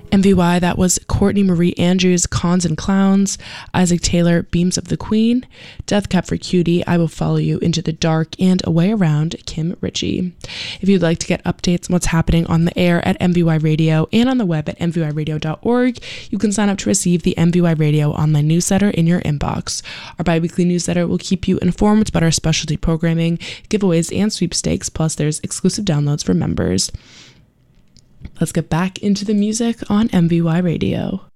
MVY, that was Courtney Marie Andrews, Cons and Clowns, Isaac Taylor, Beams of the Queen, Death Cab for Cutie, I Will Follow You Into the Dark, and A Way Around, Kim Ritchie. If you'd like to get updates on what's happening on the air at MVY Radio and on the web at mvyradio.org, you can sign up to receive the MVY Radio online newsletter in your inbox. Our bi-weekly newsletter will keep you informed about our specialty programming, giveaways, and sweepstakes, plus there's exclusive downloads for members. Let's get back into the music on MVY Radio.